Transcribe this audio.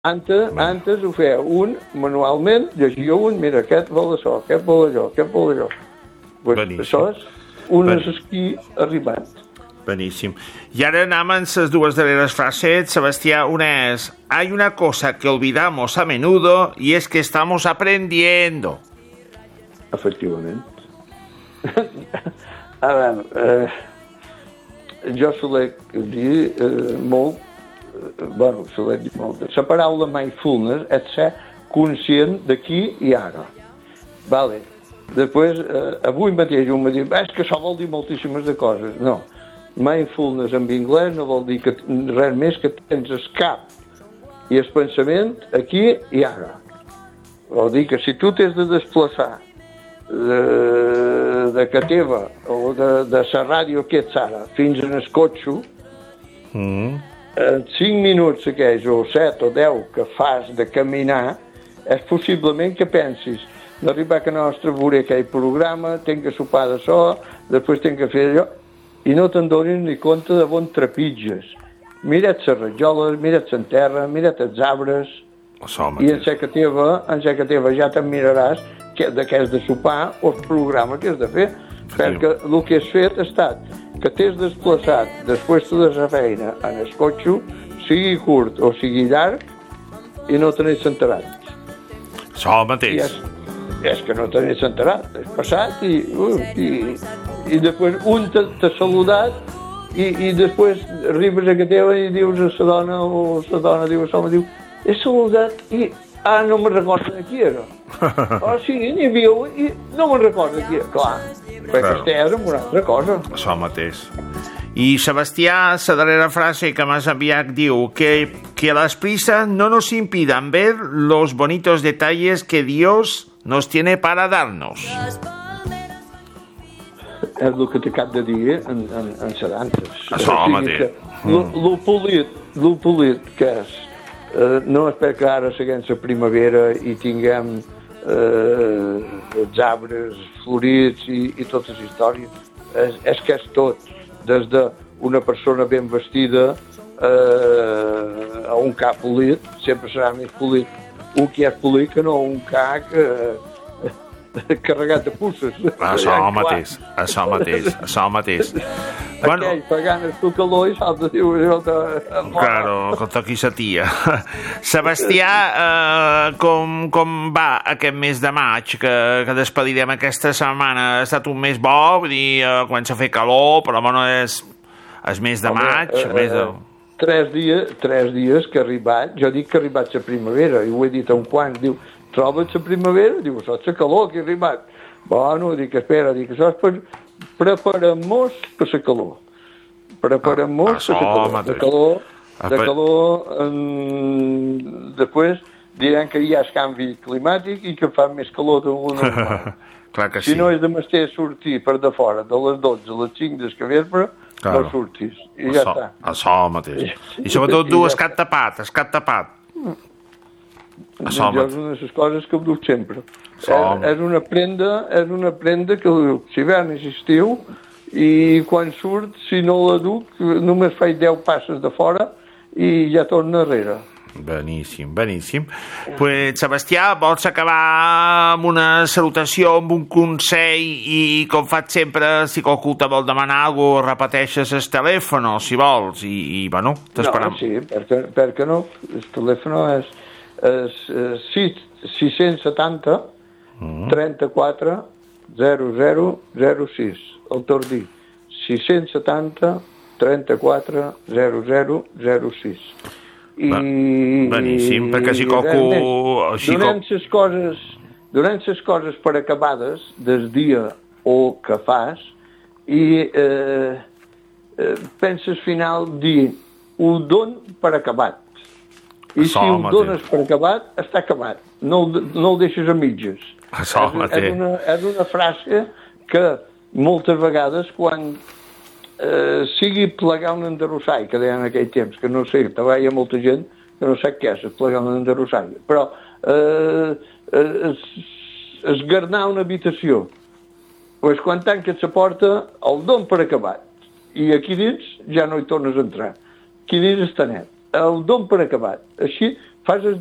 Antes ho feia un manualment, llegia un, mira, aquest vol això, aquest vol allò, aquest vol allò. Pues això és un esquí arribat. Beníssim. I ara anem amb les dues darreres frases, Sebastià. Una és: hay una cosa que olvidamos a menudo y es que estamos aprendiendo. Efectivament. A veure, jo solec dir molt, la paraula mindfulness és ser conscient d'aquí i ara. Vale. Després, avui mateix un m'ha dit, és que això vol dir moltíssimes de coses. No. Mindfulness en anglès no vol dir que res més que tens el cap i el pensament aquí i ara. Vol dir que si tu t'has de desplaçar de ca teva o de la ràdio que ets ara fins en el cotxe, en 5 minuts aquells o 7 o 10 que fas de caminar, és possiblement que pensis d'arribar a casa nostra, veure aquell programa, tenc que sopar d'això, després tenc que fer allò, i no te'n donis ni compte de on trepitges. Mira't les rajoles, mira't la terra, mira't els arbres, i en seca teva ja te'n miraràs de què has de sopar o el programa que has de fer, perquè el que has fet ha estat que t'has desplaçat després de la feina en el cotxe, sigui curt o sigui llarg, i no te n'has enterat. Això mateix. És que no te n'has enterat, has passat i després un t'ha saludat i després arribes a casa teva i dius a la dona o la dona diu a l'home, diu, he saludat i no me'n recordo de qui era. Sí, n'hi havia i no me'n recordo de qui era. Clar, perquè estàs en una altra cosa. Això mateix. Y Sebastián, la darrera frase que m'has enviat diu que las prisas no nos impidan ver los bonitos detalles que Dios nos tiene para darnos. És el que t'acab de dir en sedantes. Això mateix. Lo polit que és, no és perquè ara seguim la primavera i tinguem els arbres florits i totes les històries. És que és tot. Des d'una persona ben vestida a un ca polit, sempre serà més polit un que és polit que no un ca carregat de puces. Això mateix. Aquell pagant el teu calor i s'ha de dir... Claro, con toqui sa tia. Sebastià, com va aquest mes de maig que despedirem aquesta setmana? Ha estat un mes bo, vull dir, comença a fer calor, però bueno, és mes de maig. 3 dies que ha arribat, jo dic que ha arribat la primavera, i ho he dit a un quant, diu, trobes la primavera? Diu, això és la calor que ha arribat. Bueno, dic, espera, això és per preparem-nos per la calor. Preparem-nos per la calor. De calor, després diran que hi ha canvi climàtic i que fa més calor de lo normal. Clar que sí. Si no és de menester sortir per de fora de les 12 a les 5 del vespre, no surtis. I ja està. Això mateix. I sobretot du el cap tapat. Jo és una de les coses que ho duc sempre. És una prenda que l'hivern és estiu i quan surt, si no la duc, només faig 10 passes de fora i ja torno darrere. Beníssim. Pues, Sebastià, vols acabar amb una salutació, amb un consell i, com faig sempre, si qualcú te vol demanar alguna cosa, repeteixes el telèfon, si vols, i bueno, t'esperam. No, sí, per què no? El telèfon és 670 34 0006. El tordi. 670 34 0006. Beníssim, perquè si qualcú... Donant les coses per acabades del dia o que fas i penses final dir ho don per acabat. I si ho dones per acabat, està acabat. No ho deixes a mitges. És una frase que moltes vegades quan sigui plegar un enderrossall, que deien en aquell temps, que no sé, treballa molta gent que no sap què és plegar un enderrossall, però esgarnar una habitació, doncs quan tanques la porta el don per acabat, i aquí dins ja no hi tornes a entrar, aquí dins està net, el don per acabat, així fas el